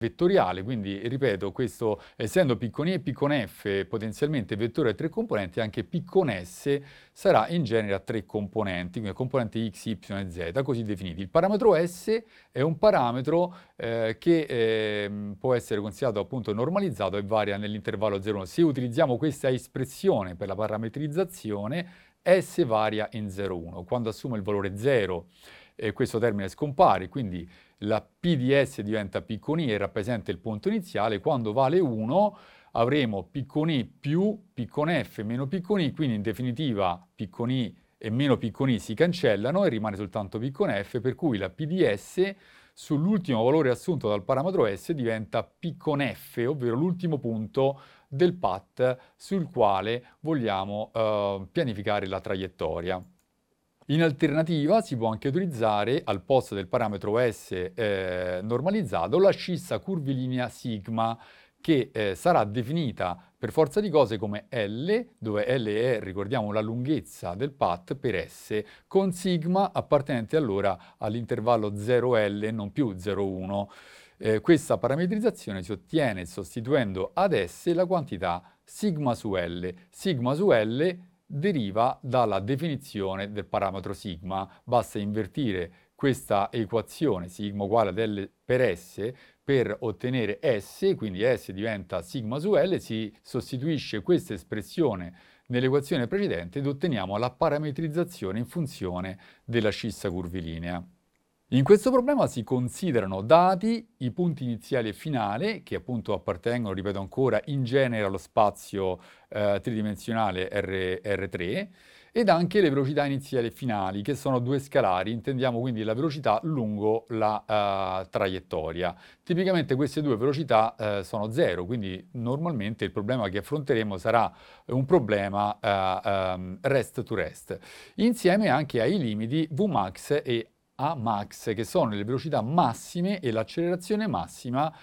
vettoriale, quindi ripeto, questo essendo P con I e P con F potenzialmente vettore a tre componenti, anche P con S sarà in genere a tre componenti, quindi componenti x, y e z, così definiti. Il parametro S è un parametro che può essere considerato appunto normalizzato e varia nell'intervallo 0,1. Se utilizziamo questa espressione per la parametrizzazione, S varia in 0,1. Quando assume il valore 0, questo termine scompare, quindi la P di S diventa P con I e rappresenta il punto iniziale. Quando vale 1 avremo P con I più P con F meno P con I, quindi in definitiva P con I e meno P con I si cancellano e rimane soltanto P con F, per cui la P di S sull'ultimo valore assunto dal parametro S diventa P con F, ovvero l'ultimo punto del path sul quale vogliamo pianificare la traiettoria. In alternativa si può anche utilizzare al posto del parametro S normalizzato la scissa curvilinea sigma che sarà definita per forza di cose come L, dove L è, ricordiamo, la lunghezza del path per S, con sigma appartenente allora all'intervallo 0L e non più 0,1. Questa parametrizzazione si ottiene sostituendo ad S la quantità sigma su L. Sigma su L deriva dalla definizione del parametro sigma. Basta invertire questa equazione sigma uguale ad L per S per ottenere S, quindi S diventa sigma su L, si sostituisce questa espressione nell'equazione precedente ed otteniamo la parametrizzazione in funzione della scissa curvilinea. In questo problema si considerano dati i punti iniziali e finali, che appunto appartengono, ripeto ancora, in genere allo spazio tridimensionale R3, ed anche le velocità iniziali e finali, che sono due scalari, intendiamo quindi la velocità lungo la traiettoria. Tipicamente queste due velocità sono 0, quindi normalmente il problema che affronteremo sarà un problema rest to rest, insieme anche ai limiti Vmax e a max, che sono le velocità massime e l'accelerazione massima,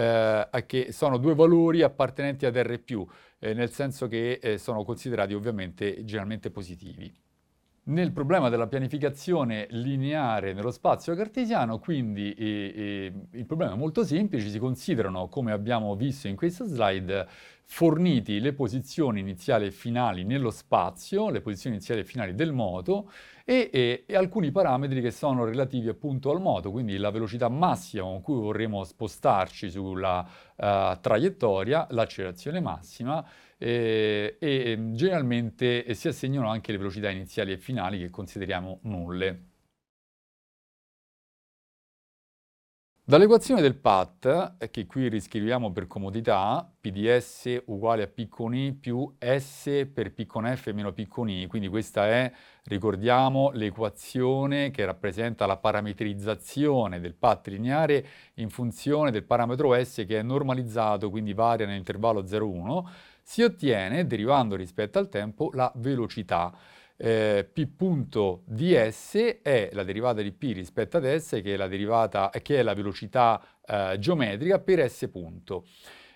che sono due valori appartenenti ad R+, nel senso che sono considerati ovviamente generalmente positivi. Nel problema della pianificazione lineare nello spazio cartesiano, quindi il problema è molto semplice, si considerano, come abbiamo visto in questa slide, forniti le posizioni iniziali e finali nello spazio, le posizioni iniziali e finali del moto, e alcuni parametri che sono relativi appunto al moto, quindi la velocità massima con cui vorremmo spostarci sulla traiettoria, l'accelerazione massima, e generalmente si assegnano anche le velocità iniziali e finali che consideriamo nulle. Dall'equazione del path, che qui riscriviamo per comodità, P di S uguale a P con I più S per P con F meno P con I, quindi questa è, ricordiamo, l'equazione che rappresenta la parametrizzazione del path lineare in funzione del parametro S che è normalizzato, quindi varia nell'intervallo 0,1, si ottiene, derivando rispetto al tempo, la velocità. P punto di S è la derivata di P rispetto ad S, che è la velocità geometrica per S punto.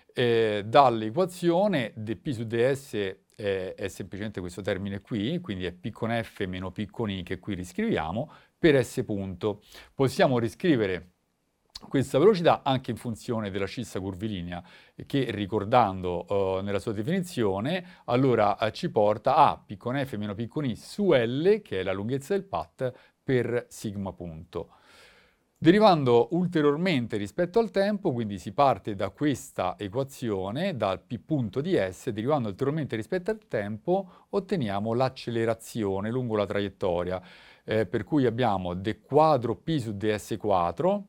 Dall'equazione dP su ds è semplicemente questo termine qui, quindi è P con F meno P con I che qui riscriviamo, per S punto. Possiamo riscrivere questa velocità anche in funzione della scissa curvilinea, che ricordando nella sua definizione, allora ci porta a P con F meno P con I su L, che è la lunghezza del path, per sigma punto. Derivando ulteriormente rispetto al tempo, quindi si parte da questa equazione, dal P punto di S, derivando ulteriormente rispetto al tempo, otteniamo l'accelerazione lungo la traiettoria, per cui abbiamo d quadro P su ds quadro,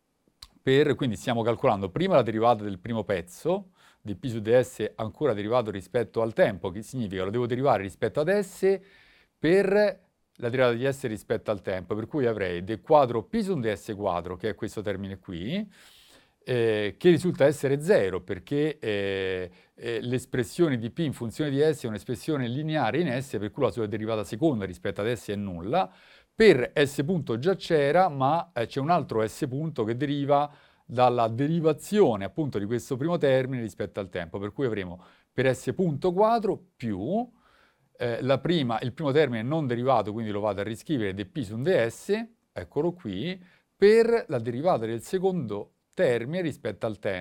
quindi stiamo calcolando prima la derivata del primo pezzo, di P su ds ancora derivato rispetto al tempo, che significa lo devo derivare rispetto ad S per la derivata di S rispetto al tempo, per cui avrei d quadro P su ds quadro, che è questo termine qui, che risulta essere 0, perché l'espressione di P in funzione di S è un'espressione lineare in S, per cui la sua derivata seconda rispetto ad S è nulla. Per S punto già c'era, ma c'è un altro S punto che deriva dalla derivazione appunto di questo primo termine rispetto al tempo, per cui avremo per S punto quadro più il primo termine non derivato, quindi lo vado a riscrivere dp su un ds, eccolo qui, per la derivata del secondo termine rispetto al tempo.